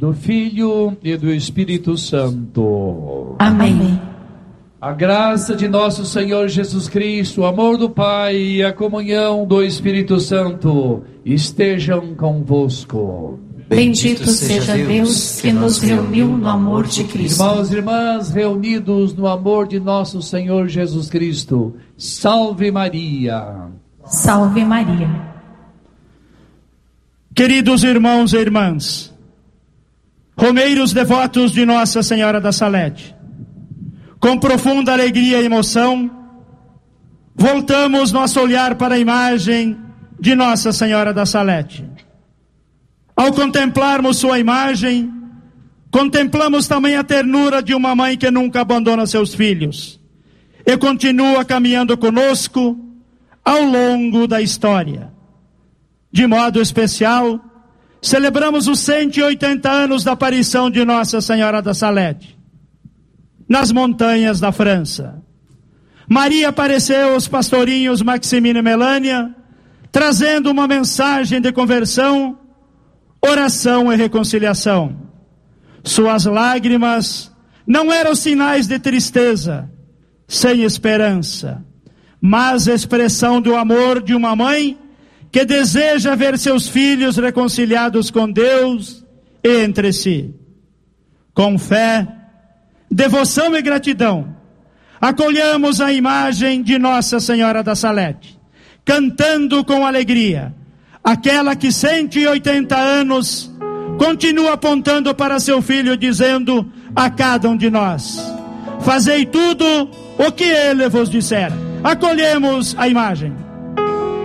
do Filho e do Espírito Santo. Amém. A graça de nosso Senhor Jesus Cristo, o amor do Pai e a comunhão do Espírito Santo estejam convosco. Bendito seja Deus que nos reuniu no amor de Cristo. Irmãos e irmãs, reunidos no amor de nosso Senhor Jesus Cristo, salve Maria. Salve Maria. Queridos irmãos e irmãs, romeiros devotos de Nossa Senhora da Salete, com profunda alegria e emoção, voltamos nosso olhar para a imagem de Nossa Senhora da Salete. Ao contemplarmos sua imagem, contemplamos também a ternura de uma mãe que nunca abandona seus filhos e continua caminhando conosco ao longo da história. De modo especial, celebramos os 180 anos da aparição de Nossa Senhora da Salete nas montanhas da França. Maria apareceu aos pastorinhos Maximino e Melânia, trazendo uma mensagem de conversão, oração e reconciliação. Suas lágrimas não eram sinais de tristeza, sem esperança, mas expressão do amor de uma mãe que deseja ver seus filhos reconciliados com Deus e entre si. Com fé, devoção e gratidão, acolhamos a imagem de Nossa Senhora da Salete, cantando com alegria, aquela que 180 anos continua apontando para seu filho, dizendo a cada um de nós: fazei tudo o que ele vos disser. Acolhemos a imagem.